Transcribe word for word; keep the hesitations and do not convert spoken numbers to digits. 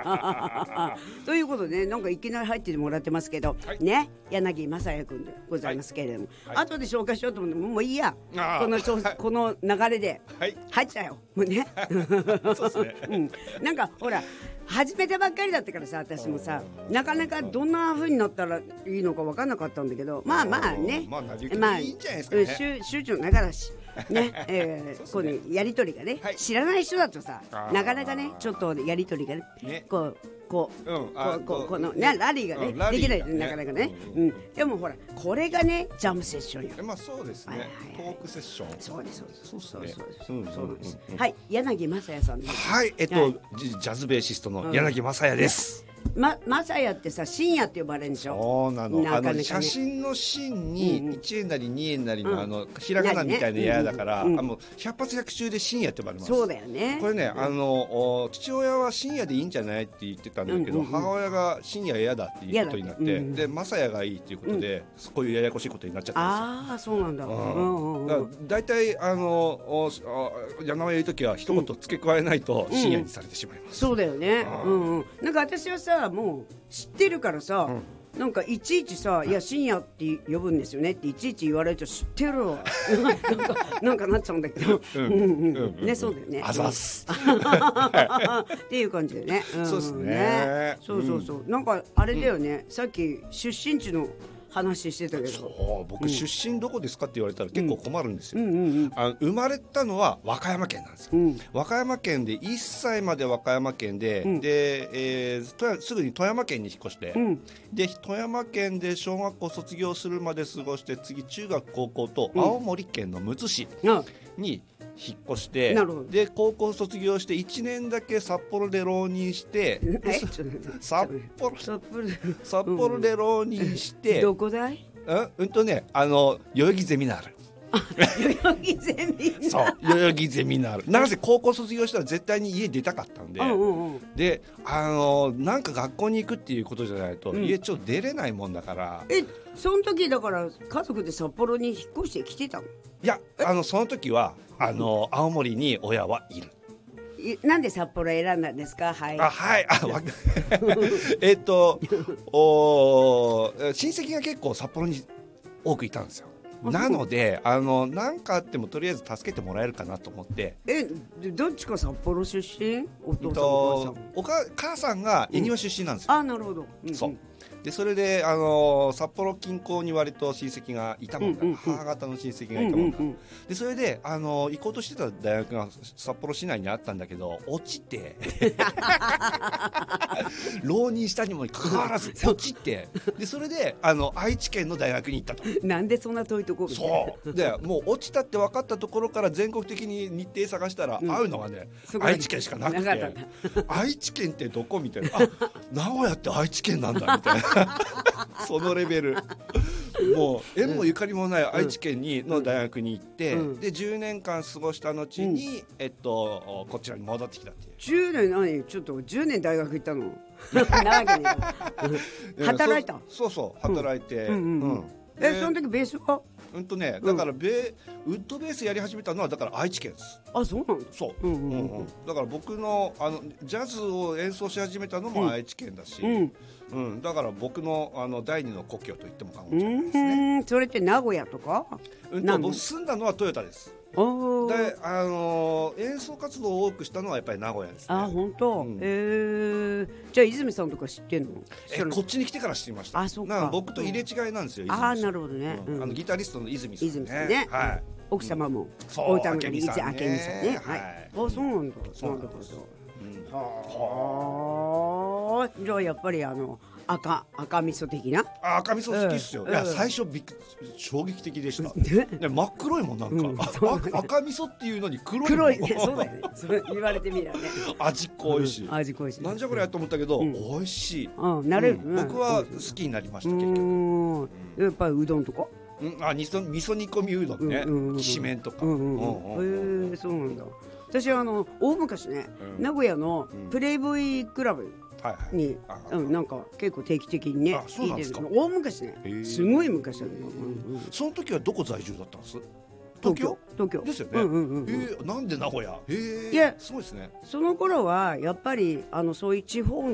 ということで、ね、なんかいきなり入ってもらってますけど、はい、ね、柳正也君でございますけれども、はいはい、後で紹介しようと思ってももういいや、このこの流れで入っちゃうよ、もうね。そうですね、うん、なんかほら始めたばっかりだったからさ、私もさ、なかなかどんな風になったらいいのか分かんなかったんだけど、まあまあね、まあいいんじゃないですかね、集中の中だしね、えー、このやり取りがね、はい、知らない人だとさ、なかなかね、ちょっとやり取りが ね, ねこうこう、うん、こうこうこのねラリーがね、うん、できない、ね、なかなかね、うんうん、でもほらこれがねジャムセッションよ。 まあそうですね、トークセッション。 そうですそうですそうですそうです。はい、柳正也さんです。 はい、えっと、はい、ジャズベーシストの柳正也です。 ま、マサヤってさ、深夜って呼ばれるんでしょ。 そうなの。あの写真の真にいちえんなりにえんなりのあのひらがなみたいなやだから、あの百発百中で深夜って呼ばれます。 そうだよね。 これね、あの父親は深夜でいいんじゃないって言ってたんだけど、母親が深夜嫌だっていうことになって、でマサヤがいいっていうことで、こういうややこしいことになっちゃったんですよ。 ああ、そうなんだ。 だいたいあの柳川いるときは一言付け加えないと深夜にされてしまいます。 そうだよね。なんか私はさ、もう知ってるからさ、うん、なんかいちいちさ、いや深夜って呼ぶんですよねっていちいち言われると知ってるわなんかなんかなっちゃうんだけど、ね、そうだよね。 あざすっていう感じでね。 うん、そうですね。 そうそうそう。なんかあれだよね。うん、さっき出身地の話してたけど、 そう僕、うん、出身どこですかって言われたら結構困るんですよ。あの生まれたのは和歌山県なんですよ。うん、和歌山県でいっさいまで和歌山県で、うん、で、えー、すぐに富山県に引っ越して、うん、で富山県で小学校卒業するまで過ごして、次中学高校と青森県のむつ市に引っ越して、うん、で高校卒業していちねんだけ札幌で浪人して札幌札幌で浪人して、 どこだい？ うんうんとね、あの代々木ゼミナール。 代々木ゼミナール。 そう、代々木ゼミナール。なぜ高校卒業したら絶対に家出たかったんで、うんうんうん、で、あのなんか学校に行くっていうことじゃないと、うん、家ちょっと出れないもんだから。 え、その時だから家族で札幌に引っ越してきてたの？ いや、あのその時はあの青森に親はいる。 なんで札幌選んだんですか？はい。 あ、はい。あ、えっとお親戚が結構札幌に多くいたんですよ。なので、あの何かあってもとりあえず助けてもらえるかなと思って。 え、どっちか札幌出身？お父さん、 とお母さん。おか母さんが恵庭出身なんですよ。 うん、あ、なるほど。 うん、そう。でそれで、あのー、札幌近郊に割と親戚がいたもんだ、うんうんうん、母方の親戚がいたもんだ、うんうんうん、でそれで、あのー、行こうとしてた大学が札幌市内にあったんだけど落ちて浪人したにもかかわらず落ちて、でそれであの愛知県の大学に行ったと。 なんでそんな遠いところ？ そうで、もう落ちたって分かったところから全国的に日程探したら、うん、会うのがね、愛知県しかなくて、愛知県ってどこみたいな、あ、名古屋って愛知県なんだみたいなそのレベル、もう縁もゆかりもない愛知県にの大学に行って、うん、でじゅうねんかん過ごした後に、うん、えっとこちらに戻ってきたっていう。 じゅうねん何？ちょっとじゅうねん大学行ったの？働いた？ そうそう働いて、 え、その時ベースは？ うんとね、だからベ、うん、ウッドベースやり始めたのはだから愛知県です。 あ、そうなんだ。 そう、うんうんうん、だから僕のあのジャズを演奏し始めたのも愛知県だし、うんうん、だから僕のあの第二の故郷と言っても過言じゃないですね。 それって名古屋とか？ うんと、僕住んだのはトヨタです。で、あのー、演奏活動を多くしたのはやっぱり名古屋ですね。 あ、本当。うん、えー、じゃあ泉さんとか知ってんの？ え、こっちに来てから知りました。 あ、そうか。 僕と入れ違いなんですよ。 うん、あ、なるほどね、 うん、あのギタリストの泉さんね。 泉さんね、はい、奥様も、うん、お歌の泉明美さんね、はい、はい、あ、そうなんだ。そうなんだ。うん、はあ、じゃあやっぱりあの赤赤味噌的な。 あ、赤味噌好きっすよ。うん、いや最初びっ衝撃的でした。ね、真っ黒いもんなんか、うん、赤味噌っていうのに黒い。 黒いね、そうだよね。それ言われてみればね。 味濃いし、 うん、味濃いし、 なんじゃこれやと思ったけど、うん、美味しい。 あ、なれる、 うん、僕は好きになりました。結局。 やっぱりうどんとか。 うん、あ、味噌味噌煮込みうどんね、きしめんとか。へえ、そうなんだ。私はあの大昔ね、うん、名古屋のプレイボーイクラブに、うん、なんか結構定期的にね聞いてる。大昔ね、すごい昔だね、 うんうん、その時はどこ在住だったんです？東京？東京ですよね。なんで名古屋？へえ、いや、すごいですね。 その頃はやっぱりあのそういう地方の